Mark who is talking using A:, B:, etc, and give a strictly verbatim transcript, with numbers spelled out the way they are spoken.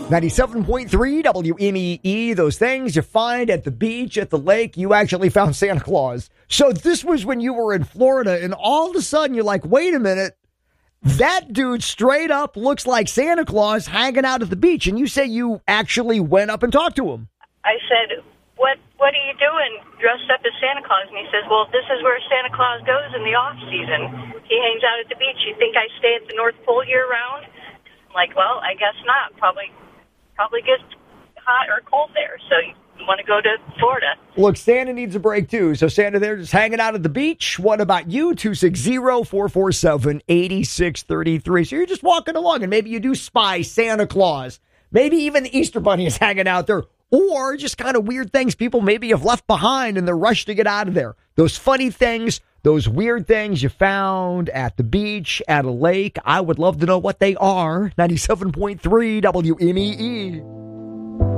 A: ninety-seven point three W M E E, those things you find at the beach, at the lake, you actually found Santa Claus. So this was when you were in Florida, and all of a sudden you're like, wait a minute, that dude straight up looks like Santa Claus hanging out at the beach. And you say you actually went up and talked to him.
B: I said, what what are you doing dressed up as Santa Claus? And he says, well, this is where Santa Claus goes in the off season. He hangs out at the beach. You think I stay at the North Pole year round? I'm like, well, I guess not. Probably probably gets hot or cold there. So you want to go to Florida.
A: Look, Santa needs a break, too. So, Santa, they're just hanging out at the beach. What about you? two six zero, four four seven, eight six three three. So, you're just walking along, and maybe you do spy Santa Claus. Maybe even the Easter Bunny is hanging out there. Or just kind of weird things people maybe have left behind in the rush to get out of there. Those funny things, those weird things you found at the beach, at a lake. I would love to know what they are. ninety-seven point three W M E E.